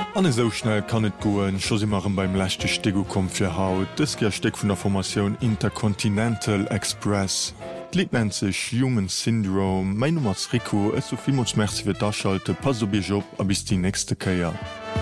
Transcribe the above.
Anne so schnell kann net goen, scho si machen beim lächte Stego kom fir Haut, dës ger Steck vun der Formatioun Intercontinental Express. Lied nennt sech Human Syndrome, Mein Nummers Rico, es sovi Mos Merzi fir daschalte, pass op Job a bis die nächste Käier.